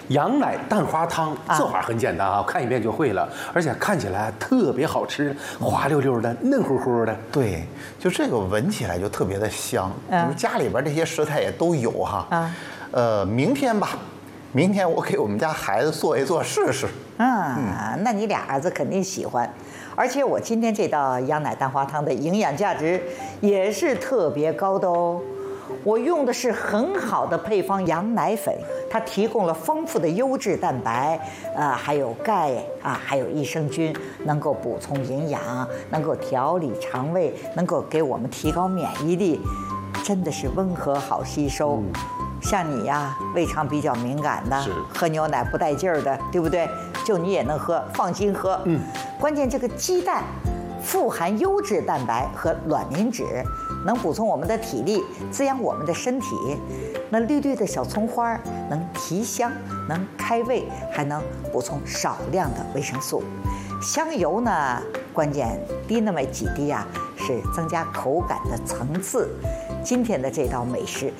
羊奶蛋花汤，做法很简单啊，看一遍就会了，而且看起来特别好吃，滑溜溜的，嫩乎乎的。 对，就这个闻起来就特别的香。家里边这些食材也都有哈。明天吧，明天我给我们家孩子做一做试试。 那你俩儿子肯定喜欢。而且我今天这道羊奶蛋花汤的营养价值也是特别高的哦。我用的是很好的配方羊奶粉，它提供了丰富的优质蛋白，还有钙啊，还有益生菌，能够补充营养，能够调理肠胃，能够给我们提高免疫力，真的是温和好吸收。像你呀，胃肠比较敏感的，喝牛奶不带劲儿的，对不对？就你也能喝，放心喝。关键这个鸡蛋富含优质蛋白和卵磷脂，能补充我们的体力，滋养我们的身体。那绿绿的小葱花能提香，能开胃，还能补充少量的维生素。香油呢，关键滴那么几滴啊，是增加口感的层次。今天的这道美食